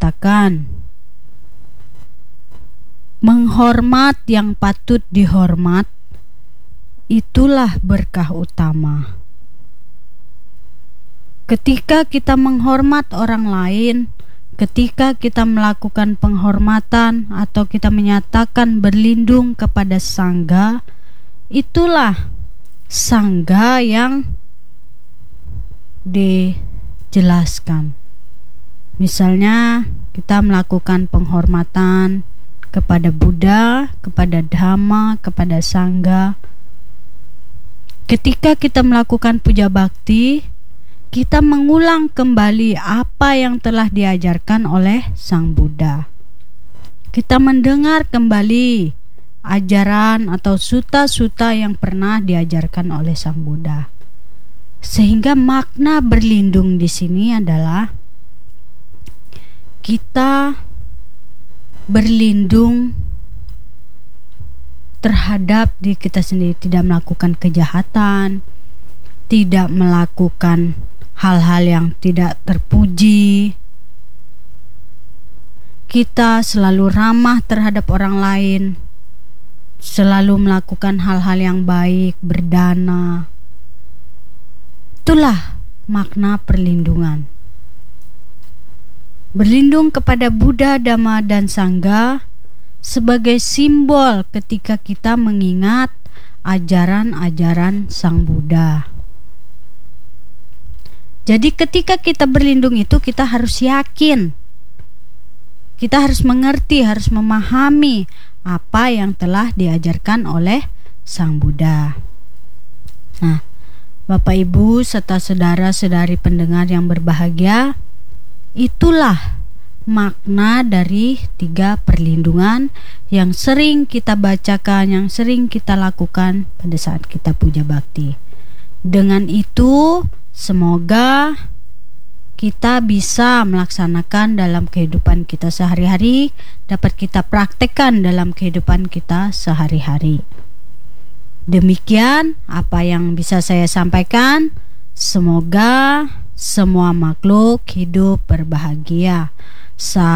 mengatakan, menghormat yang patut dihormat, itulah berkah utama. Ketika kita menghormat orang lain, ketika kita melakukan penghormatan atau kita menyatakan berlindung kepada sangga, itulah sangga yang dijelaskan. Misalnya kita melakukan penghormatan kepada Buddha, kepada Dhamma, kepada Sangga. Ketika kita melakukan puja bakti, kita mengulang kembali apa yang telah diajarkan oleh Sang Buddha. Kita mendengar kembali ajaran atau sutta-sutta yang pernah diajarkan oleh Sang Buddha. Sehingga makna berlindung di sini adalah kita berlindung terhadap diri kita sendiri, tidak melakukan kejahatan, tidak melakukan hal-hal yang tidak terpuji. Kita selalu ramah terhadap orang lain, selalu melakukan hal-hal yang baik, berdana. Itulah makna perlindungan. Berlindung kepada Buddha, Dhamma, dan Sangga sebagai simbol ketika kita mengingat ajaran-ajaran Sang Buddha. Jadi ketika kita berlindung itu kita harus yakin, kita harus mengerti, harus memahami apa yang telah diajarkan oleh Sang Buddha. Nah, Bapak Ibu serta saudara-saudari pendengar yang berbahagia, itulah makna dari 3 perlindungan yang sering kita bacakan, yang sering kita lakukan pada saat kita puja bakti. Dengan itu, semoga kita bisa melaksanakan dalam kehidupan kita sehari-hari, dapat kita praktekkan dalam kehidupan kita sehari-hari. Demikian apa yang bisa saya sampaikan. Semoga semua makhluk hidup berbahagia.